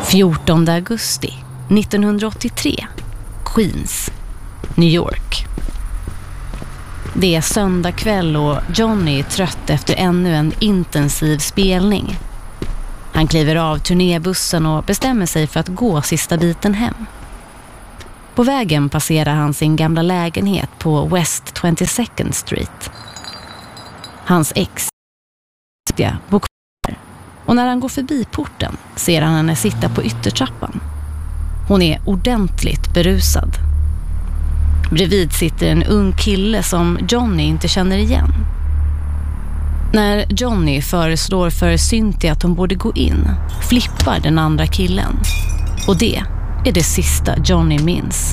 14 augusti 1983, Queens, New York. Det är söndag kväll och Johnny är trött efter ännu en intensiv spelning. Han kliver av turnébussen och bestämmer sig för att gå sista biten hem. På vägen passerar han sin gamla lägenhet på West 22nd Street. Hans ex bor kvar, och när han går förbi porten ser han henne sitta på yttertrappan. Hon är ordentligt berusad. Bredvid sitter en ung kille som Johnny inte känner igen. När Johnny föreslår för Cynthia att hon borde gå in, flippar den andra killen. Och det är det sista Johnny minns.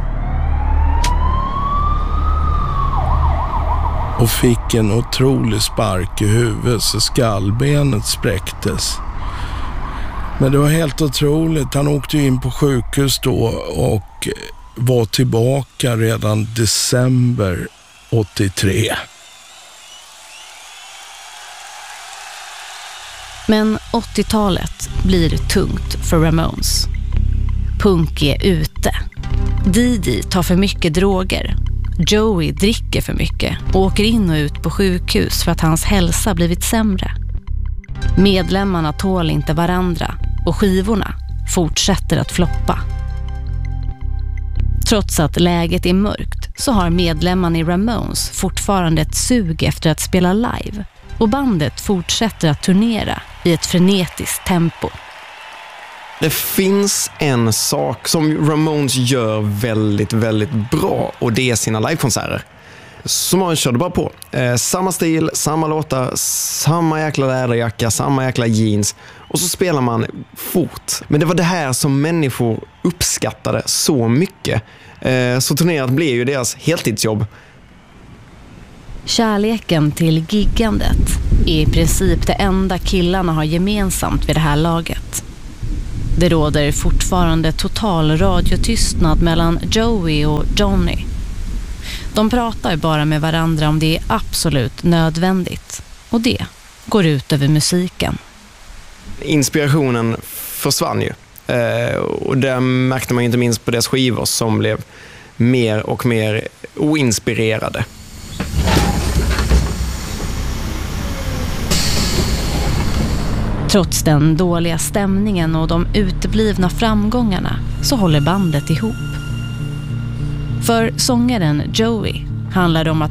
Och fick en otrolig spark i huvudet så skallbenet spräcktes. Men det var helt otroligt. Han åkte in på sjukhus då och var tillbaka redan december 83. Men 80-talet blir tungt för Ramones. Punk är ute. Didi tar för mycket droger. Joey dricker för mycket och åker in och ut på sjukhus för att hans hälsa blivit sämre. Medlemmarna tål inte varandra och skivorna fortsätter att floppa. Trots att läget är mörkt så har medlemmarna i Ramones fortfarande ett sug efter att spela live, och bandet fortsätter att turnera i ett frenetiskt tempo. Det finns en sak som Ramones gör väldigt, väldigt bra, och det är sina livekonserter. Så man körde bara på. Samma stil, samma låtar, samma jäkla läderjacka, samma jäkla jeans, och så spelar man fort. Men det var det här som människor uppskattade så mycket. Så turnerat blev ju deras heltidsjobb. Kärleken till giggandet är i princip det enda killarna har gemensamt vid det här laget. Det råder fortfarande total radiotystnad mellan Joey och Johnny. De pratar bara med varandra om det är absolut nödvändigt, och det går ut över musiken. Inspirationen försvann ju. Och det märkte man inte minst på deras skivor som blev mer och mer oinspirerade. Trots den dåliga stämningen och de uteblivna framgångarna så håller bandet ihop. För sångaren Joey handlar det om att